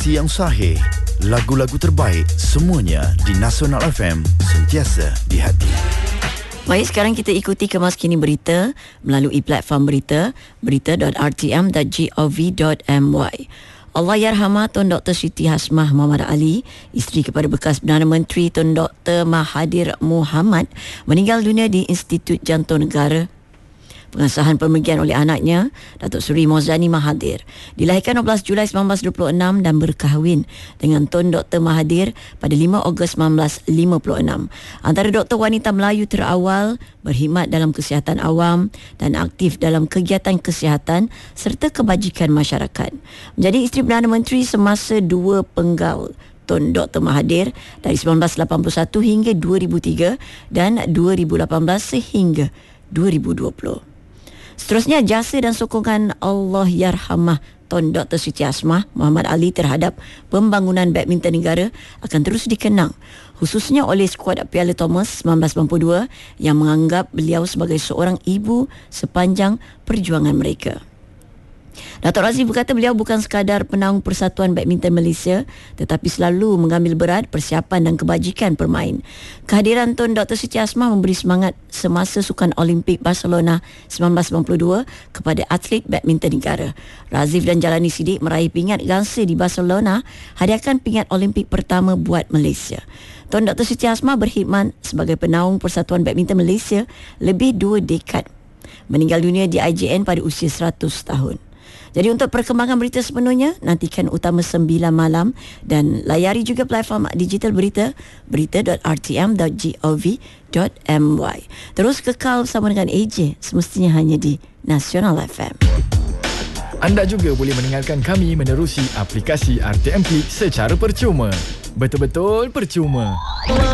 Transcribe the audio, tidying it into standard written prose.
Informasi yang sahih, lagu-lagu terbaik, semuanya di Nasional FM, sentiasa di hati. Baik, sekarang kita ikuti kemas kini berita melalui platform berita, berita.rtm.gov.my. Allahyarhamah Tun Dr. Siti Hasmah Muhammad Ali, isteri kepada bekas Perdana Menteri Tun Dr. Mahathir Mohamad, meninggal dunia di Institut Jantung Negara. Pengesahan pemergian oleh anaknya, Datuk Seri Mozani Mahathir, dilahirkan 12 Julai 1926 dan berkahwin dengan Tun Dr. Mahathir pada 5 Ogos 1956. Antara doktor wanita Melayu terawal berkhidmat dalam kesihatan awam dan aktif dalam kegiatan kesihatan serta kebajikan masyarakat. Menjadi isteri Perdana Menteri semasa dua penggal Tun Dr. Mahathir dari 1981 hingga 2003 dan 2018 sehingga 2020. Seterusnya, jasa dan sokongan Allahyarhamah Tun Dr. Siti Hasmah Muhammad Ali terhadap pembangunan badminton negara akan terus dikenang, khususnya oleh skuad Piala Thomas 1992 yang menganggap beliau sebagai seorang ibu sepanjang perjuangan mereka. Datuk Razif berkata beliau bukan sekadar penaung Persatuan Badminton Malaysia tetapi selalu mengambil berat persiapan dan kebajikan permain. Kehadiran Tun Dr. Siti Hasmah memberi semangat semasa Sukan Olimpik Barcelona 1992 kepada atlet badminton negara. Razif dan Jalani Siddiq meraih pingat gangsa di Barcelona, hadiahkan pingat Olimpik pertama buat Malaysia. Tun Dr. Siti Hasmah berkhidmat sebagai penaung Persatuan Badminton Malaysia lebih 2 dekad. Meninggal dunia di IJN pada usia 100 tahun. Jadi untuk perkembangan berita sepenuhnya, nantikan Utama 9 malam dan layari juga platform digital berita, berita.rtm.gov.my. Terus kekal bersama dengan AJ, semestinya hanya di Nasional FM. Anda juga boleh mendengarkan kami menerusi aplikasi RTM Click secara percuma. Betul-betul percuma.